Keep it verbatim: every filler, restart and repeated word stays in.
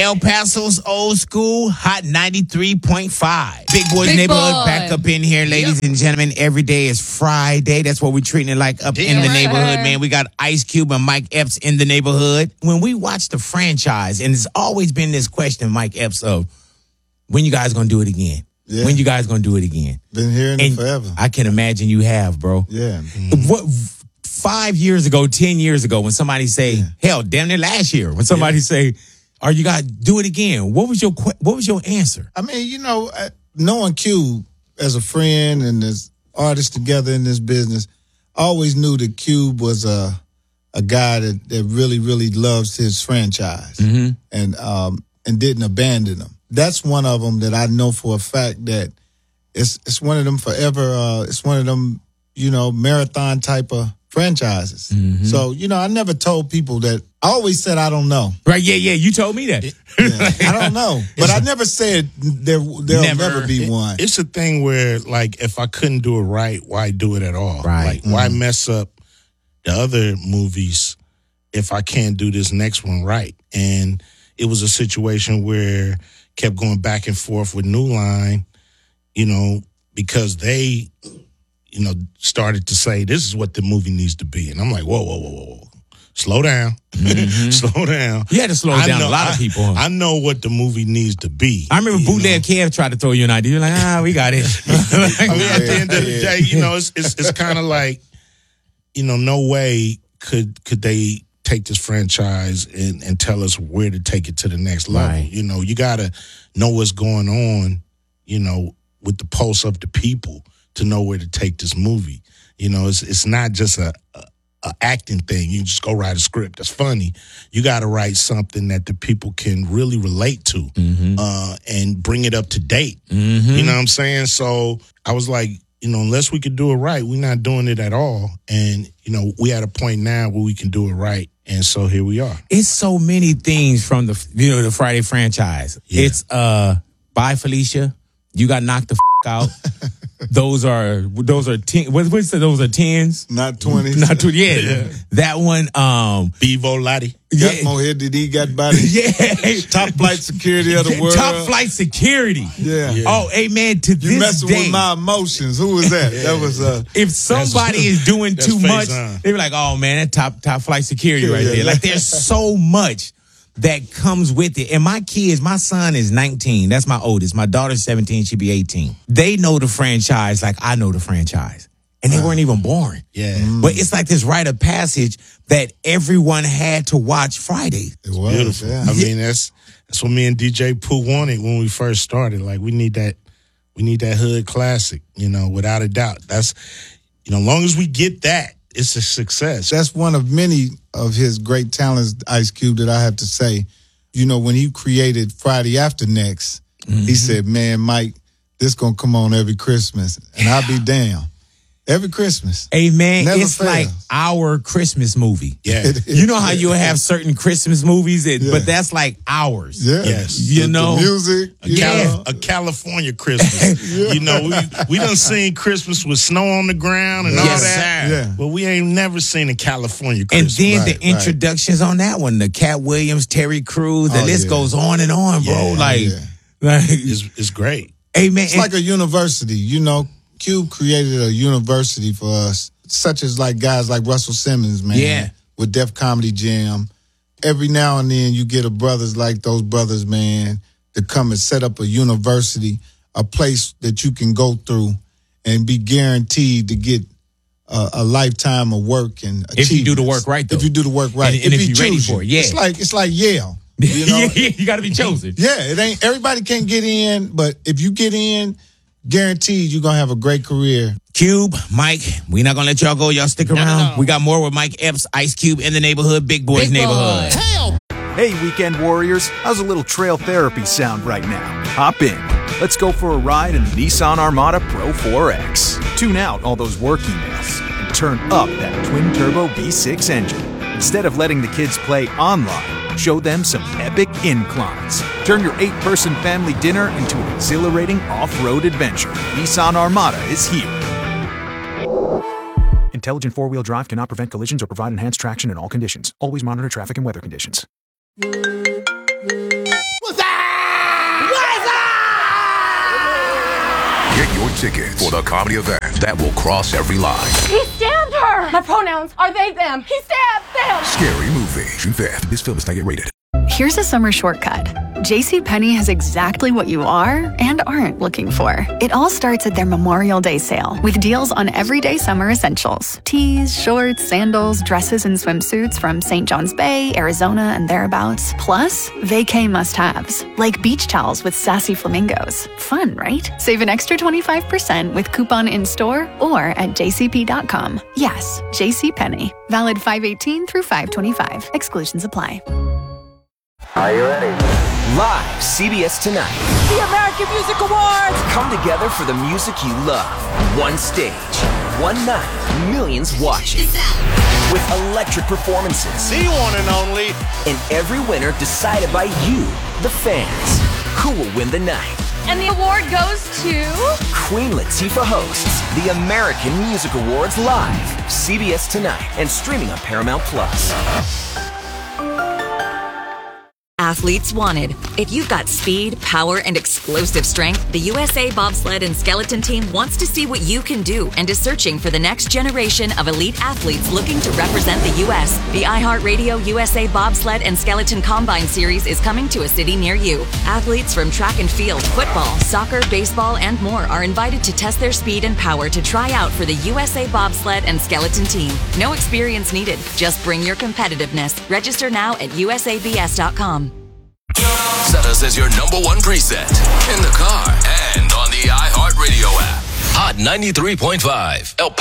El Paso's old school, Hot ninety-three point five. Big Boys Big Neighborhood boy. Back up in here, ladies yep. and gentlemen. Every day is Friday. That's what we're treating it like up Damn in the right. neighborhood, man. We got Ice Cube and Mike Epps in the neighborhood. When we watch the franchise, and it's always been this question, Mike Epps, of when you guys gonna do it again? Yeah. When you guys gonna do it again? Been hearing and it forever. I can imagine you have, bro. Yeah. Mm. What? Five years ago, ten years ago, when somebody say, yeah. hell, damn near last year, when somebody yeah. say, "Are you guys do it again?" What was your What was your answer? I mean, you know, knowing Cube as a friend and as artists together in this business, I always knew that Cube was a a guy that, that really, really loves his franchise mm-hmm. and um and didn't abandon them. That's one of them that I know for a fact that it's it's one of them forever. Uh, it's one of them, you know, marathon type of franchises. Mm-hmm. So, you know, I never told people that. I always said I don't know. Right, yeah, yeah, you told me that. Yeah, I don't know. But I never said there, there'll never, never be one. It's a thing where, like, if I couldn't do it right, why do it at all? Right. Like, mm-hmm. why mess up the other movies if I can't do this next one right? And it was a situation where kept going back and forth with New Line, you know, because they... you know, started to say, this is what the movie needs to be. And I'm like, whoa, whoa, whoa, whoa, whoa. Slow down. Mm-hmm. Slow down. You had to slow I down know, a lot I, of people. Huh? I know what the movie needs to be. I remember Bootleg Kev tried to throw you an idea. You're like, ah, we got it. I mean, at the end of the day, you know, it's it's, it's kind of like, you know, no way could could they take this franchise and, and tell us where to take it to the next level. Right. You know, you got to know what's going on, you know, with the pulse of the people, to know where to take this movie. You know, it's it's not just a, a, a acting thing. You just go write a script that's funny. You got to write something that the people can really relate to mm-hmm. uh, and bring it up to date. Mm-hmm. You know what I'm saying? So I was like, you know, unless we could do it right, we're not doing it at all. And, you know, we at a point now where we can do it right. And so here we are. It's so many things from the, you know, the Friday franchise. Yeah. It's, uh, bye, Felicia. You got knocked the f- out. Those are those are ten. What what's the, those are tens, not twenties, not twenty. Yeah, yeah, that one. Um, Bevo Lottie. Got yeah. more head than he got body. Yeah, top flight security of the world. Top flight security. Yeah. yeah. Oh, amen. To you this messing day, with my emotions. Who was that? yeah. That was. Uh, if somebody that's, is doing too much, on. they be like, "Oh man, that top top flight security yeah, right yeah, there." Like there's so much that comes with it. And my kids, my son is nineteen. That's my oldest. My daughter's seventeen. She'll be eighteen. They know the franchise like I know the franchise. And they weren't even born. Yeah. Mm. But it's like this rite of passage that everyone had to watch Friday. It was. Beautiful. Yeah. I mean, that's that's what me and D J Pooh wanted when we first started. Like, we need that, we need that hood classic, you know, without a doubt. That's, you know, as long as we get that, it's a success. That's one of many of his great talents, Ice Cube, that I have to say. You know, when he created Friday After Next, mm-hmm. he said, man, Mike, this going to come on every Christmas. And I'll be damned. Every Christmas. Amen. Never it's fails. like our Christmas movie. Yeah. You know how you have certain Christmas movies, that, yeah. but that's like ours. Yeah. Yes. You the, know. The music. A, Cali- a California Christmas. yeah. You know, we, we done seen Christmas with snow on the ground and all yes, that. Sir. Yeah. But we ain't never seen a California Christmas. And then right, the introductions right. on that one, the Cat Williams, Terry Crews, the oh, list yeah. goes on and on, bro. Yeah, like, yeah. like it's, it's great. Amen. It's like a university, you know. Cube created a university for us, such as like guys like Russell Simmons, man. Yeah. With Def Comedy Jam. Every now and then you get a brothers like those brothers, man, to come and set up a university, a place that you can go through and be guaranteed to get a, a lifetime of work and if you do the work right, though. If you do the work right. And, and if, if you're ready you. for it, yeah. It's like, it's like Yale. You know? yeah, you got to be chosen. Yeah, it ain't everybody can get in, but if you get in, guaranteed you're going to have a great career. Cube, Mike, we not going to let y'all go. Y'all stick around. No, no. We got more with Mike Epps, Ice Cube in the neighborhood, Big Boys Big Neighborhood. Boy. Hey, weekend warriors. How's a little trail therapy sound right now? Hop in. Let's go for a ride in the Nissan Armada Pro four X. Tune out all those work emails and turn up that twin-turbo V six engine. Instead of letting the kids play online, show them some epic inclines. Turn your eight-person family dinner into an exhilarating off-road adventure. Nissan Armada is here. Intelligent four-wheel drive cannot prevent collisions or provide enhanced traction in all conditions. Always monitor traffic and weather conditions. tickets for the comedy event that will cross every line. He stabbed her! My pronouns are they, them. He stabbed them! Scary Movie, June fifth. This film is not yet rated. Here's a summer shortcut. JCPenney has exactly what you are and aren't looking for. It all starts at their Memorial Day sale with deals on everyday summer essentials. Tees, shorts, sandals, dresses, and swimsuits from Saint John's Bay, Arizona, and thereabouts. Plus, vacay must-haves, like beach towels with sassy flamingos. Fun, right? Save an extra twenty-five percent with coupon in-store or at j c p dot com. Yes, JCPenney. Valid five eighteen through five twenty-five. Exclusions apply. Are you ready? Live, C B S Tonight. The American Music Awards! Come together for the music you love. One stage, one night, millions watching. With electric performances. The one and only. And every winner decided by you, the fans. Who will win the night? And the award goes to... Queen Latifah hosts the American Music Awards live. C B S Tonight and streaming on Paramount Plus. Athletes wanted. If you've got speed, power, and explosive strength, the U S A Bobsled and Skeleton Team wants to see what you can do and is searching for the next generation of elite athletes looking to represent the U S The iHeartRadio U S A Bobsled and Skeleton Combine Series is coming to a city near you. Athletes from track and field, football, soccer, baseball, and more are invited to test their speed and power to try out for the U S A Bobsled and Skeleton Team. No experience needed. Just bring your competitiveness. Register now at U S A B S dot com. Set us as your number one preset in the car and on the iHeartRadio app. Hot ninety-three point five. El